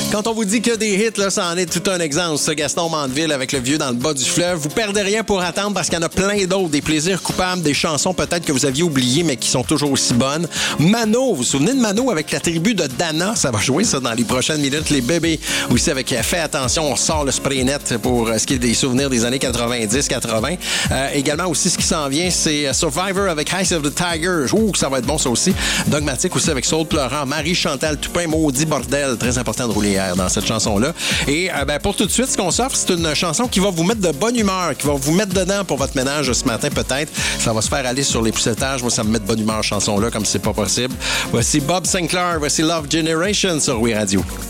Quand on vous dit que des hits, là, ça en est tout un exemple. Ce Gaston Mandeville avec Le Vieux dans le bas du fleuve. Vous perdez rien pour attendre parce qu'il y en a plein d'autres. Des plaisirs coupables, des chansons peut-être que vous aviez oubliées mais qui sont toujours aussi bonnes. Mano, vous vous souvenez de Mano avec la tribu de Dana? Ça va jouer ça dans les prochaines minutes. Les bébés aussi avec Fais attention, on sort le spray net pour ce qui est des souvenirs des années 90-80. Également aussi ce qui s'en vient, c'est Survivor avec Eyes of the Tiger. Ouh, ça va être bon ça aussi. Dogmatique aussi avec Saul Pleurant. Marie-Chantal Toupin, Maudit Bordel. Très important de rouler hier dans cette chanson-là. Et pour tout de suite, ce qu'on s'offre, c'est une chanson qui va vous mettre de bonne humeur, qui va vous mettre dedans pour votre ménage ce matin peut-être. Ça va se faire aller sur les poussettages. Moi, ça me met de bonne humeur, chanson-là, comme c'est pas possible. Voici Bob Sinclair, voici Love Generation sur Oui Radio.